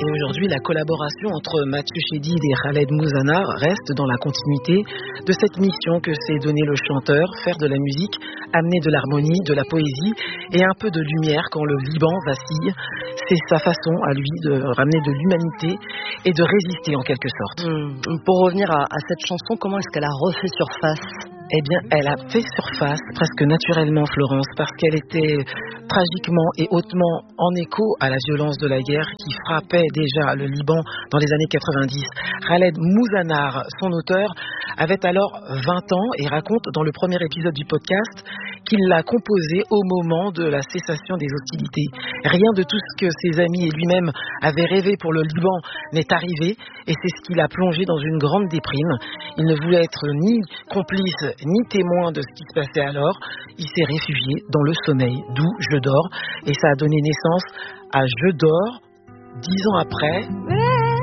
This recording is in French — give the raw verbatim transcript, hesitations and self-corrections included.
Et aujourd'hui, la collaboration entre Mathieu Chédid et Khaled Mouzanar reste dans la continuité de cette mission que s'est donné le chanteur, faire de la musique, amener de l'harmonie, de la poésie et un peu de lumière quand le Liban vacille. C'est sa façon à lui de ramener de l'humanité et de résister en quelque sorte. Mmh. Pour revenir à, à cette chanson, comment est-ce qu'elle a refait surface ? Eh bien, elle a fait surface presque naturellement, Florence, parce qu'elle était tragiquement et hautement en écho à la violence de la guerre qui frappait déjà le Liban dans les années quatre-vingt-dix. Khaled Mouzanar, son auteur, avait alors vingt ans et raconte dans le premier épisode du podcast qu'il l'a composée au moment de la cessation des hostilités. Rien de tout ce que ses amis et lui-même avaient rêvé pour le Liban n'est arrivé et c'est ce qui l'a plongé dans une grande déprime. Il ne voulait être ni complice ni témoin de ce qui se passait alors. Il s'est réfugié dans le sommeil, d'où Je dors, et ça a donné naissance à Je dors dix ans après.